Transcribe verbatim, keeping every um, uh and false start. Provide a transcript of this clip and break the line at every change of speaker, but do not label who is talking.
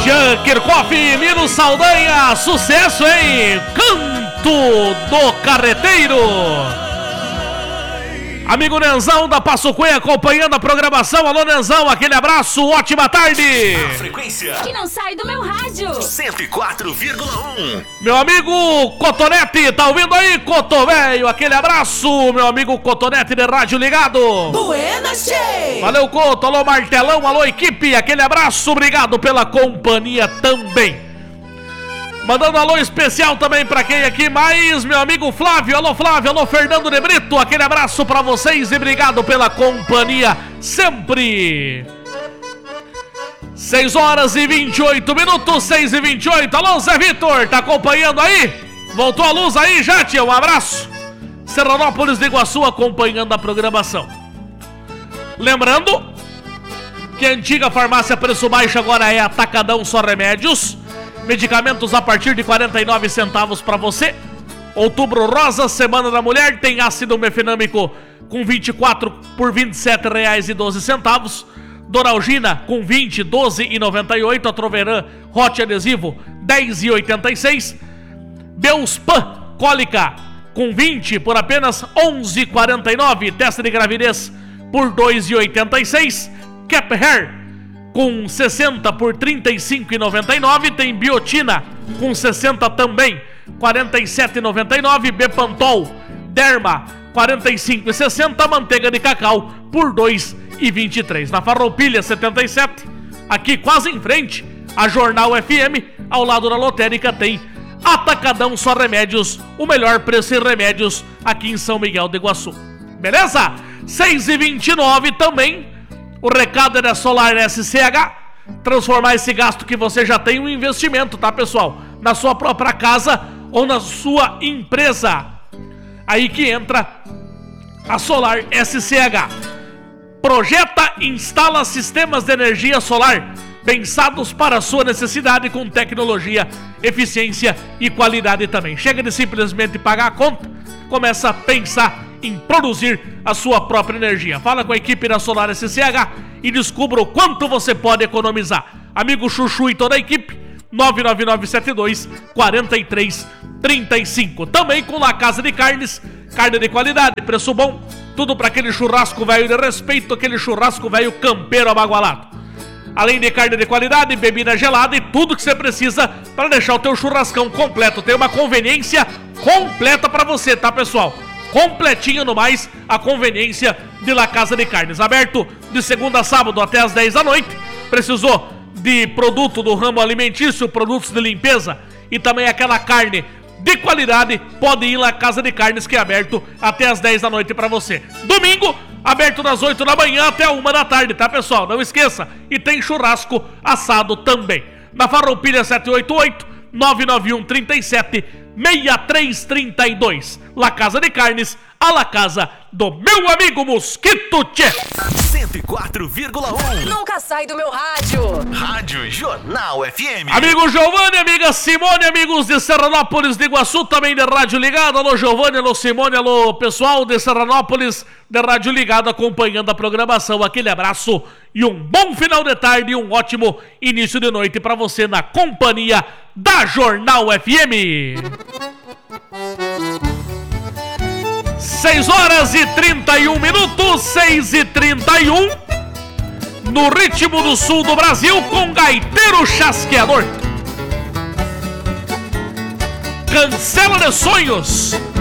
Jean Kirchhoff, Nino Saldanha, sucesso, hein? Canto do Carreteiro. Amigo Nenzão da Passo Cunha acompanhando a programação. Alô, Nenzão, aquele abraço, ótima tarde.
A frequência
que não sai do meu rádio.
cento e quatro vírgula um.
Meu amigo Cotonete, tá ouvindo aí, Cotovelho? Aquele abraço, meu amigo Cotonete de rádio ligado.
Buenas, Che.
Valeu, Coto, alô, Martelão, alô, equipe, aquele abraço, obrigado pela companhia também. Mandando alô especial também pra quem aqui mais, meu amigo Flávio, alô Flávio, alô Fernando de Brito, aquele abraço pra vocês e obrigado pela companhia sempre. seis horas e vinte e oito minutos, seis e vinte e oito, alô Zé Vitor, tá acompanhando aí? Voltou a luz aí já, tia, um abraço. Serranópolis de Iguaçu acompanhando a programação. Lembrando que a antiga farmácia Preço Baixo agora é Atacadão Só Remédios. Medicamentos a partir de quarenta e nove centavos para você. Outubro Rosa, Semana da Mulher, tem ácido mefenâmico com vinte e quatro por vinte e sete reais e doze centavos. Doralgina com vinte, doze e noventa e oito. Atroveran Hot Adesivo dez e oitenta e seis. Beuspan Cólica com vinte por apenas onze e quarenta e nove. Testa de gravidez por dois e oitenta e seis. Cap Hair com sessenta por trinta e cinco e noventa e nove. Tem Biotina com sessenta também, quarenta e sete e noventa e nove. Bepantol Derma quarenta e cinco e sessenta. Manteiga de cacau por dois e vinte e três. Na Farroupilha setenta e sete, aqui quase em frente a Jornal F M, ao lado da lotérica, tem Atacadão Só Remédios, o melhor preço em remédios aqui em São Miguel do Iguaçu. Beleza? seis e vinte e nove também. O recado é da Solar S C H, transformar esse gasto que você já tem em um investimento, tá, pessoal? Na sua própria casa ou na sua empresa. Aí que entra a Solar S C H. Projeta e instala sistemas de energia solar pensados para a sua necessidade com tecnologia, eficiência e qualidade também. Chega de simplesmente pagar a conta, começa a pensar em produzir a sua própria energia. Fala com a equipe da Solar S C H e descubra o quanto você pode economizar. Amigo Chuchu e toda a equipe, nove nove nove sete dois, quatro três três cinco. Também com La Casa de Carnes, carne de qualidade, preço bom, tudo para aquele churrasco velho de respeito, aquele churrasco velho campeiro abagualado. Além de carne de qualidade, bebida gelada e tudo que você precisa para deixar o teu churrascão completo. Tem uma conveniência completa para você, tá, pessoal? Completinho no mais, a conveniência de La Casa de Carnes. Aberto de segunda a sábado até as dez da noite. Precisou de produto do ramo alimentício, produtos de limpeza e também aquela carne de qualidade, pode ir La Casa de Carnes, que é aberto até as dez da noite para você. Domingo, aberto das oito da manhã até a uma da tarde, tá, pessoal? Não esqueça. E tem churrasco assado também. Na Farroupilha sete oito oito, nove nove um, três sete, seis três três dois. La Casa de Carnes, a La Casa do meu amigo Mosquito Tchê.
cento e quatro vírgula um.
Nunca sai do meu rádio.
Rádio Jornal F M.
Amigo Giovanni, amiga Simone, amigos de Serranópolis de Iguaçu, também de rádio ligado. Alô Giovanni, alô Simone, alô pessoal de Serranópolis de rádio ligado acompanhando a programação. Aquele abraço e um bom final de tarde e um ótimo início de noite para você na companhia da Jornal F M. seis horas e trinta e um minutos, seis e trinta e um, no ritmo do sul do Brasil, com Gaiteiro Chasqueador. Cancela de Sonhos.